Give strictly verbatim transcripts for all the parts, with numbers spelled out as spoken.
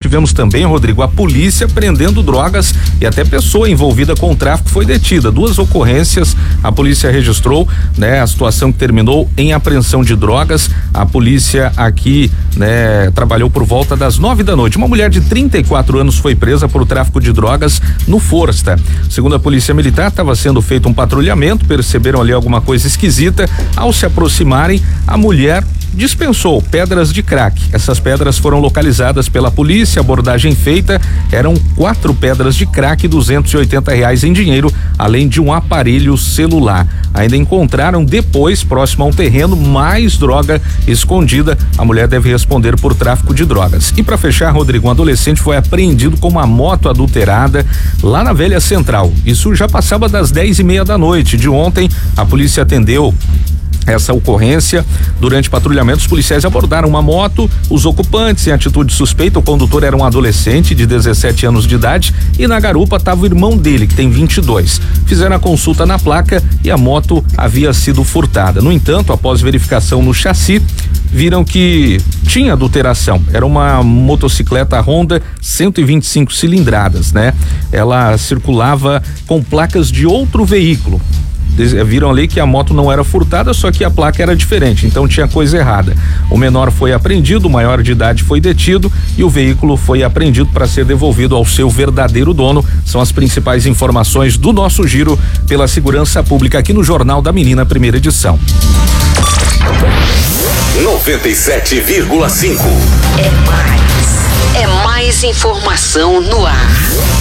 tivemos também, Rodrigo, a polícia prendendo drogas e até pessoa envolvida com o tráfico foi detida. Duas ocorrências a polícia registrou, né? A situação que terminou em apreensão de drogas. A polícia aqui, né, trabalhou por volta das nove da noite. Uma mulher de trinta e quatro anos foi presa por tráfico de drogas no Forsta. Segundo a polícia militar, estava sendo feito um patrulhamento, perceberam ali alguma coisa esquisita. Ao se aproximarem, a mulher dispensou pedras de crack. Essas pedras foram localizadas pela polícia, abordagem feita, eram quatro pedras de crack, duzentos e oitenta reais em dinheiro, além de um aparelho celular. Ainda encontraram depois, próximo a um terreno, mais droga escondida. A mulher deve responder por tráfico de drogas. E para fechar, Rodrigo, um adolescente foi apreendido com uma moto adulterada lá na Velha Central. Isso já passava das dez e meia da noite de ontem. A polícia atendeu essa ocorrência. Durante patrulhamento, os policiais abordaram uma moto, os ocupantes em atitude suspeita. O condutor era um adolescente de dezessete anos de idade e na garupa estava o irmão dele, que tem vinte e dois. Fizeram a consulta na placa e a moto havia sido furtada. No entanto, após verificação no chassi, viram que tinha adulteração. Era uma motocicleta Honda cento e vinte e cinco cilindradas, né? Ela circulava com placas de outro veículo. Viram ali que a moto não era furtada, só que a placa era diferente, então tinha coisa errada. O menor foi apreendido, o maior de idade foi detido e o veículo foi apreendido para ser devolvido ao seu verdadeiro dono. São as principais informações do nosso giro pela segurança pública aqui no Jornal da Menina, primeira edição. noventa e sete vírgula cinco. É mais, é mais informação no ar.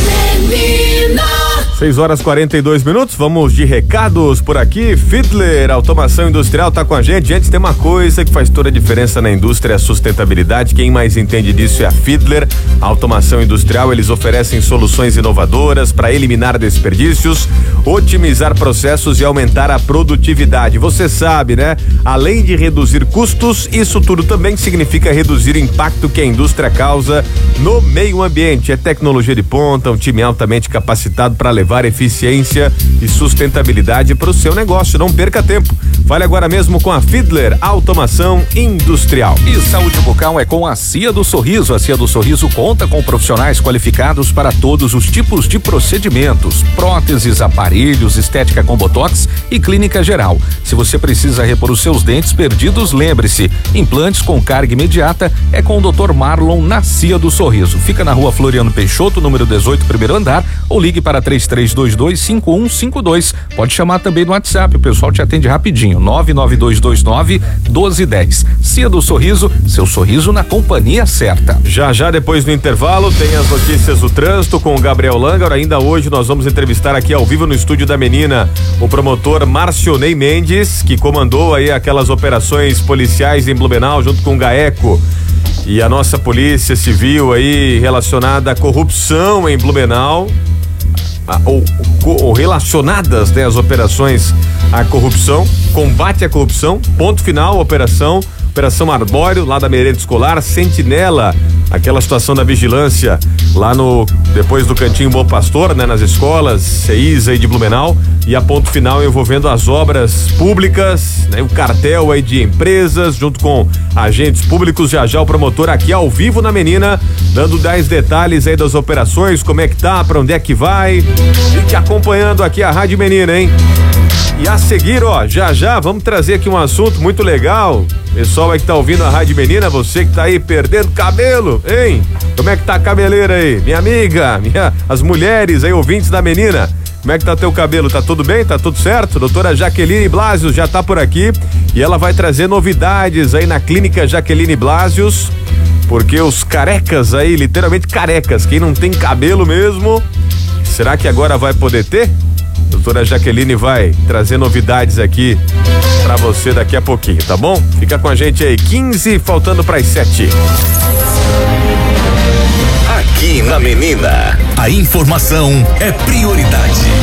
Menina. seis horas e quarenta e dois minutos, vamos de recados por aqui. Fiedler Automação Industrial tá com a gente. Gente, tem uma coisa que faz toda a diferença na indústria, é a sustentabilidade. Quem mais entende disso é a Fiedler Automação Industrial. Eles oferecem soluções inovadoras para eliminar desperdícios, otimizar processos e aumentar a produtividade. Você sabe, né? Além de reduzir custos, isso tudo também significa reduzir o impacto que a indústria causa no meio ambiente. É tecnologia de ponta, um time altamente capacitado para levar eficiência e sustentabilidade para o seu negócio. Não perca tempo. Fale agora mesmo com a Fiedler Automação Industrial. E saúde bucal é com a Cia do Sorriso. A Cia do Sorriso conta com profissionais qualificados para todos os tipos de procedimentos: próteses, aparelhos, estética com botox e clínica geral. Se você precisa repor os seus dentes perdidos, lembre-se, implantes com carga imediata é com o doutor Marlon na Cia do Sorriso. Fica na rua Floriano Peixoto, número dezoito, primeiro andar, ou ligue para três três dois dois, cinco um cinco dois. Pode chamar também no WhatsApp, o pessoal te atende rapidinho. nove nove dois dois nove, um dois um zero. Cia do Sorriso, seu sorriso na companhia certa. Já já depois do intervalo tem as notícias do trânsito com o Gabriel Langer. Ainda hoje nós vamos entrevistar aqui ao vivo no estúdio da Menina o promotor Marcionei Mendes, que comandou aí aquelas operações policiais em Blumenau junto com o GAECO e a nossa polícia civil aí relacionada à corrupção em Blumenau. Ou, ou relacionadas, né, as operações à corrupção, combate à corrupção, ponto final, operação, operação Arbóreo, lá da merenda escolar, Sentinela, aquela situação da vigilância lá no, depois do Cantinho Bom Pastor, né, nas escolas, CEIS aí de Blumenau, e a ponto final envolvendo as obras públicas, né, o cartel aí de empresas, junto com agentes públicos. Já já o promotor aqui ao vivo na Menina, dando dez detalhes aí das operações, como é que tá, pra onde é que vai, fique acompanhando aqui a Rádio Menina, hein? E a seguir, ó, já já vamos trazer aqui um assunto muito legal. Pessoal aí que tá ouvindo a Rádio Menina, você que tá aí perdendo cabelo, hein? Como é que tá a cabeleira aí? Minha amiga, minha, as mulheres aí, ouvintes da Menina, como é que tá teu cabelo? Tá tudo bem? Tá tudo certo? Doutora Jaqueline Blasius já tá por aqui e ela vai trazer novidades aí na clínica Jaqueline Blasius, porque os carecas aí, literalmente carecas, quem não tem cabelo mesmo, será que agora vai poder ter? Doutora Jaqueline vai trazer novidades aqui pra você daqui a pouquinho, tá bom? Fica com a gente aí, quinze faltando pras sete. Aqui na Menina, a informação é prioridade.